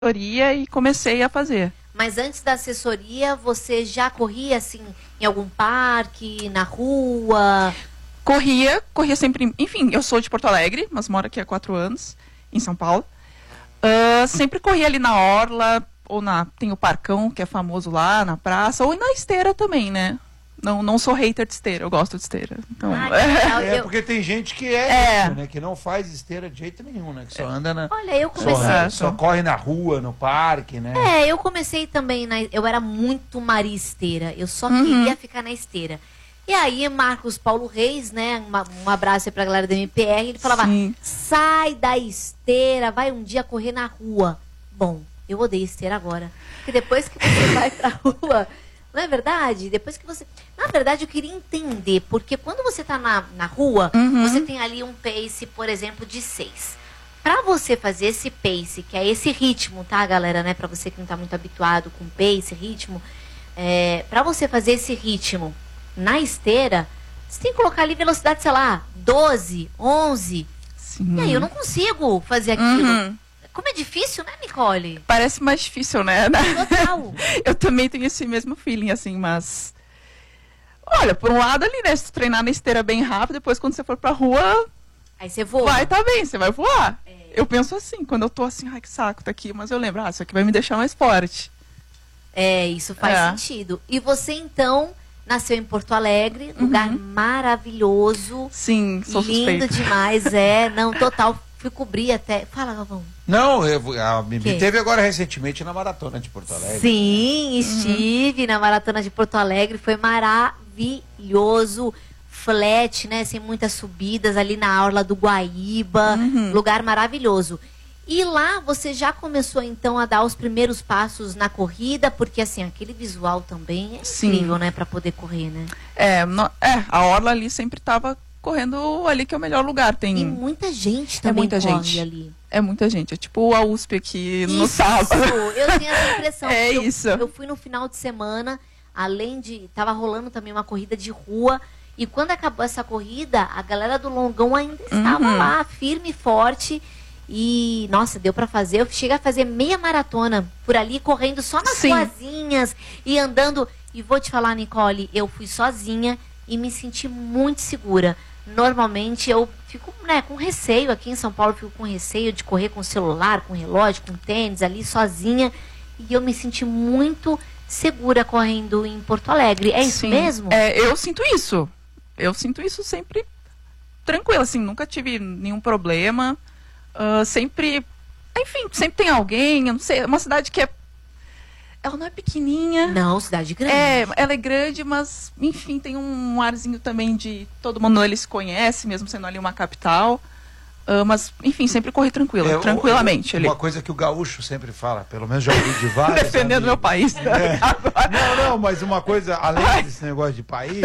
assessoria e comecei a fazer. Mas antes da assessoria, você já corria, assim, em algum parque, na rua? Corria sempre... Enfim, eu sou de Porto Alegre, mas moro aqui há 4 anos, em São Paulo. Sempre corria ali na orla, ou tem o Parcão, que é famoso lá, na praça, ou na esteira também, né? Não sou hater de esteira, eu gosto de esteira. Então, porque tem gente que isso, né? Que não faz esteira de jeito nenhum, né? Que só anda na... Olha, eu comecei... Só corre na rua, no parque, né? Eu comecei também, eu era muito maristeira, eu só queria ficar na esteira. E aí, Marcos Paulo Reis, né? Um abraço aí pra galera da MPR, ele falava, sai da esteira, vai um dia correr na rua. Bom, eu odeio esteira agora. Porque depois que você vai pra rua... Não é verdade? Depois que você... Na verdade, eu queria entender, porque quando você está na rua, você tem ali um pace, por exemplo, de 6. Para você fazer esse pace, que é esse ritmo, tá, galera? Né? Para você que não está muito habituado com pace, ritmo, para você fazer esse ritmo na esteira, você tem que colocar ali velocidade, sei lá, 12, 11. Sim. E aí eu não consigo fazer aquilo. Como é difícil, né, Nicole? Parece mais difícil, né? Total. Eu também tenho esse mesmo feeling, assim, mas... Olha, por um lado ali, né? Se tu treinar na esteira bem rápido, depois quando você for pra rua... Aí você voa. Vai, tá bem, você vai voar. Eu penso assim, quando eu tô assim, ai, que saco, tá aqui. Mas eu lembro, isso aqui vai me deixar mais forte. Isso faz sentido. E você, então, nasceu em Porto Alegre, lugar maravilhoso. Sim, sou lindo suspeita. demais, não, total. Fui cobrir até... Fala, Galvão. Não, a Bibi teve agora recentemente na Maratona de Porto Alegre. Sim, estive na Maratona de Porto Alegre, foi maravilhoso, flat, né, sem muitas subidas, ali na orla do Guaíba, lugar maravilhoso. E lá você já começou então a dar os primeiros passos na corrida, porque assim, aquele visual também é incrível, né, para poder correr, né? A orla ali sempre tava correndo ali, que é o melhor lugar. E muita gente também corre ali. É muita gente. É tipo a USP aqui no sábado. Eu tenho essa impressão. Isso. Eu fui no final de semana, além de... Tava rolando também uma corrida de rua. E quando acabou essa corrida, a galera do Longão ainda estava lá, firme e forte. E, nossa, deu pra fazer. Eu cheguei a fazer meia maratona por ali, correndo só nas ruazinhas e andando. E vou te falar, Nicole, eu fui sozinha e me senti muito segura. Normalmente eu fico, né, com receio, aqui em São Paulo eu fico com receio de correr com celular, com relógio, com tênis, ali sozinha. E eu me senti muito segura correndo em Porto Alegre. É isso mesmo? Eu sinto isso. Eu sinto isso sempre tranquila, assim, nunca tive nenhum problema. Sempre tem alguém, eu não sei, é uma cidade que ela não é pequenininha. Não, cidade grande. Ela é grande, mas, enfim, tem um arzinho também de... Todo mundo ali se conhece, mesmo sendo ali uma capital. Mas, enfim, sempre corri tranquilamente. Uma coisa que o gaúcho sempre fala, pelo menos já ouvi de vários defendendo meu país. Não, mas uma coisa, além desse negócio de país,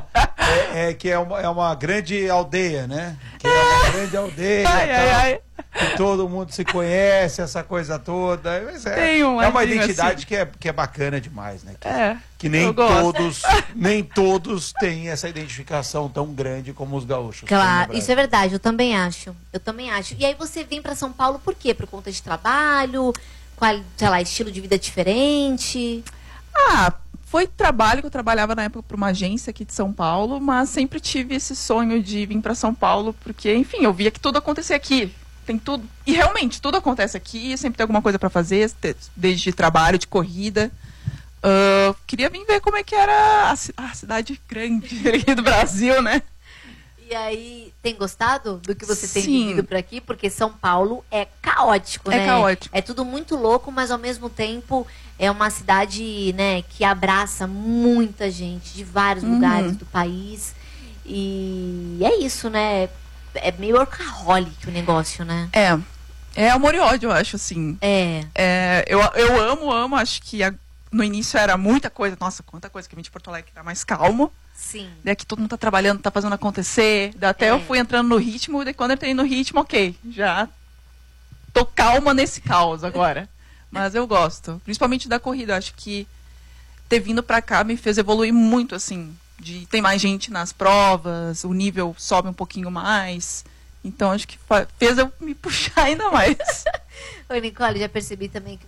que é uma grande aldeia, né? Que é uma grande aldeia. Que todo mundo se conhece, essa coisa toda. Mas é uma identidade assim, que é bacana demais, né? Que nem todos têm essa identificação tão grande como os gaúchos. Claro, isso é verdade, eu também acho. E aí você vem para São Paulo por quê? Por conta de trabalho? Sei lá, estilo de vida diferente? Foi trabalho, que eu trabalhava na época para uma agência aqui de São Paulo, mas sempre tive esse sonho de vir para São Paulo, porque, enfim, eu via que tudo acontecia aqui. Tem tudo. E realmente, tudo acontece aqui, sempre tem alguma coisa para fazer, desde trabalho, de corrida. Queria vir ver como é que era a cidade grande aqui do Brasil, né? E aí, tem gostado do que você tem vivido por aqui? Porque São Paulo é caótico, né? É caótico. É tudo muito louco, mas ao mesmo tempo é uma cidade, né, que abraça muita gente de vários lugares do país. E é isso, né? É meio workaholic o negócio, né? É amor e ódio, eu acho, assim. Eu amo, acho que no início era muita coisa. Nossa, quanta coisa que vim de Porto Alegre, era mais calmo. Sim. Daí aqui todo mundo tá trabalhando, tá fazendo acontecer. Daí até eu fui entrando no ritmo, e quando eu entrei no ritmo, já tô calma nesse caos agora. Mas eu gosto, principalmente da corrida. Acho que ter vindo pra cá me fez evoluir muito, assim. Tem mais gente nas provas, o nível sobe um pouquinho mais. Então acho que fez eu me puxar ainda mais. Oi, Nicole, já percebi também que